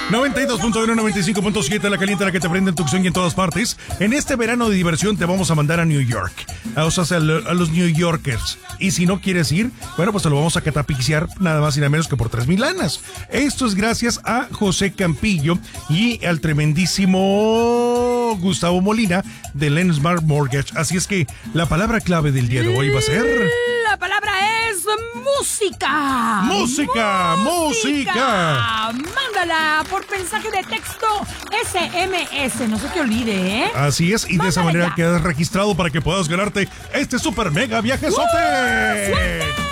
92.1, 95.7, la caliente, la que te prende en Tucson y en todas partes. En este verano de diversión te vamos a mandar a New York, a los New Yorkers. Y si no quieres ir, bueno, pues te lo vamos a catapixear nada más y nada menos que por 3,000 lanas. Esto es gracias a José Campillo y al tremendísimo Gustavo Molina de Lensmart Mortgage. Así es que la palabra clave del día de hoy va a ser... La palabra es música. ¡Música! Mándala por mensaje de texto SMS. No se te olvide, ¿eh? Así es, y Mándala de esa manera ya. quedas registrado para que puedas ganarte este super mega viajesote. ¡Suerte!